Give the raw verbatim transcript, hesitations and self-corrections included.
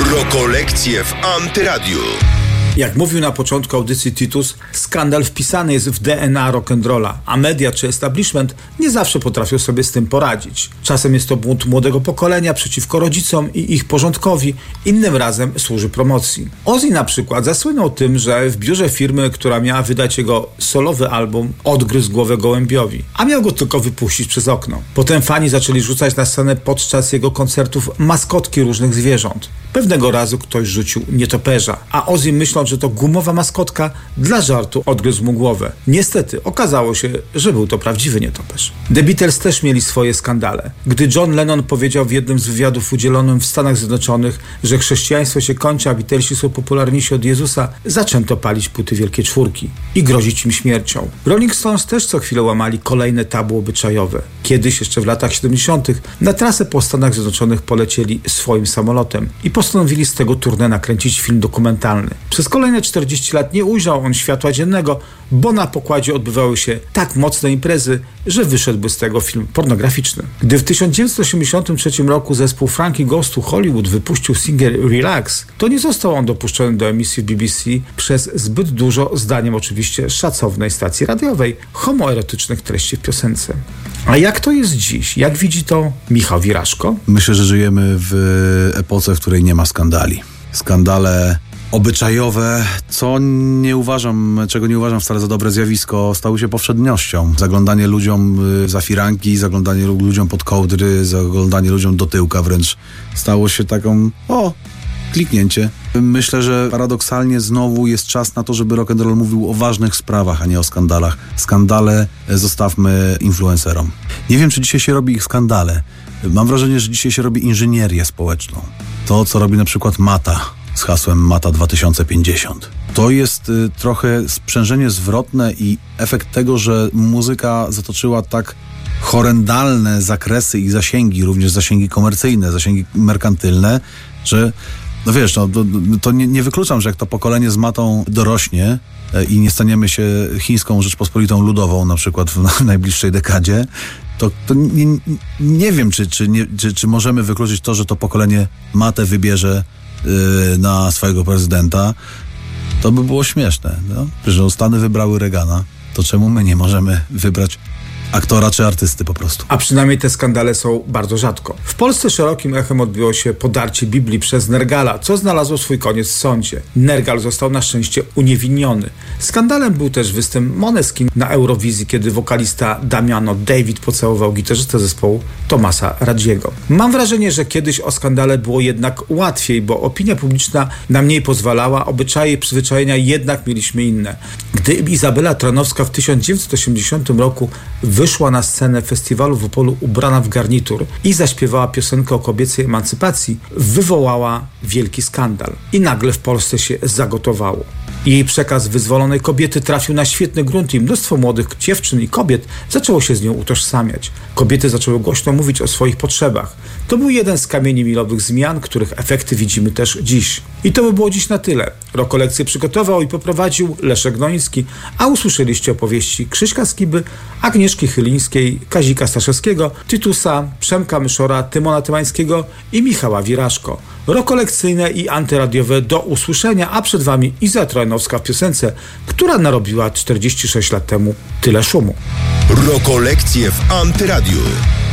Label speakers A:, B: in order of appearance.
A: Rokolekcje w Antyradiu.
B: Jak mówił na początku audycji Titus, skandal wpisany jest w D N A rock'n'rolla, a media czy establishment nie zawsze potrafią sobie z tym poradzić. Czasem jest to bunt młodego pokolenia przeciwko rodzicom i ich porządkowi, innym razem służy promocji. Ozzy na przykład zasłynął tym, że w biurze firmy, która miała wydać jego solowy album, odgryzł głowę gołębiowi, a miał go tylko wypuścić przez okno. Potem fani zaczęli rzucać na scenę podczas jego koncertów maskotki różnych zwierząt. Pewnego razu ktoś rzucił nietoperza, a Ozzy, myśląc, że to gumowa maskotka, dla żartu odgryzł mu głowę. Niestety okazało się, że był to prawdziwy nietoperz. The Beatles też mieli swoje skandale. Gdy John Lennon powiedział w jednym z wywiadów udzielonym w Stanach Zjednoczonych, że chrześcijaństwo się kończy, a Beatlesi są popularniejsi od Jezusa, zaczęto palić płyty Wielkiej Czwórki i grozić im śmiercią. Rolling Stones też co chwilę łamali kolejne tabu obyczajowe. Kiedyś, jeszcze w latach siedemdziesiątych, na trasę po Stanach Zjednoczonych polecieli swoim samolotem i postanowili z tego tournée nakręcić film dokumentalny. Przez kolejne czterdzieści lat nie ujrzał on światła dziennego, bo na pokładzie odbywały się tak mocne imprezy, że wyszedłby z tego film pornograficzny. Gdy w tysiąc dziewięćset osiemdziesiątym trzecim roku zespół Frankie Goes to Hollywood wypuścił singiel Relax, to nie został on dopuszczony do emisji w B B C przez zbyt dużo, zdaniem oczywiście szacownej stacji radiowej, homoerotycznych treści w piosence. A jak to jest dziś? Jak widzi to Michał Wiraszko?
C: Myślę, że żyjemy w epoce, w której nie ma skandali. Skandale obyczajowe, co nie uważam, czego nie uważam wcale za dobre zjawisko, stały się powszedniością. Zaglądanie ludziom za firanki, zaglądanie ludziom pod kołdry, zaglądanie ludziom do tyłka wręcz stało się taką, o, kliknięcie. Myślę, że paradoksalnie znowu jest czas na to, żeby rock'n'roll mówił o ważnych sprawach, a nie o skandalach. Skandale zostawmy influencerom. Nie wiem, czy dzisiaj się robi ich skandale. Mam wrażenie, że dzisiaj się robi inżynierię społeczną. To, co robi na przykład Mata z hasłem Mata dwa tysiące pięćdziesiąt. To jest y, trochę sprzężenie zwrotne i efekt tego, że muzyka zatoczyła tak horrendalne zakresy i zasięgi, również zasięgi komercyjne, zasięgi merkantylne, że no wiesz, no, to, to nie, nie wykluczam, że jak to pokolenie z Matą dorośnie y, i nie staniemy się chińską Rzeczpospolitą Ludową na przykład w, w najbliższej dekadzie, to, to nie, nie wiem, czy, czy, nie, czy, czy możemy wykluczyć to, że to pokolenie Matę wybierze na swojego prezydenta. To by było śmieszne. No? Że Stany wybrały Reagana, to czemu my nie możemy wybrać aktora czy artysty po prostu?
B: A przynajmniej te skandale są bardzo rzadko. W Polsce szerokim echem odbiło się podarcie Biblii przez Nergala, co znalazło swój koniec w sądzie. Nergal został na szczęście uniewinniony. Skandalem był też występ Måneskin na Eurowizji, kiedy wokalista Damiano David pocałował gitarzystę zespołu Tomasa Radziego. Mam wrażenie, że kiedyś o skandale było jednak łatwiej, bo opinia publiczna na mniej pozwalała, obyczaje i przyzwyczajenia jednak mieliśmy inne. Gdy Izabela Tranowska w tysiąc dziewięćset osiemdziesiątym roku wyszła na scenę festiwalu w Opolu ubrana w garnitur i zaśpiewała piosenkę o kobiecej emancypacji, wywołała wielki skandal. I nagle w Polsce się zagotowało. Jej przekaz wyzwolonej kobiety trafił na świetny grunt i mnóstwo młodych dziewczyn i kobiet zaczęło się z nią utożsamiać. Kobiety zaczęły głośno mówić o swoich potrzebach. To był jeden z kamieni milowych zmian, których efekty widzimy też dziś. I to by było dziś na tyle. Rokolekcję przygotował i poprowadził Leszek Gnoński, a usłyszeliście opowieści Krzyśka Skiby, Agnieszki Chylińskiej, Kazika Staszewskiego, Tytusa, Przemka Myszora, Tymona Tymańskiego i Michała Wiraszko. Rokolekcyjne i antyradiowe do usłyszenia, a przed wami Iza Trojanowska w piosence, która narobiła czterdzieści sześć lat temu tyle szumu.
A: Rokolekcje w Antyradiu.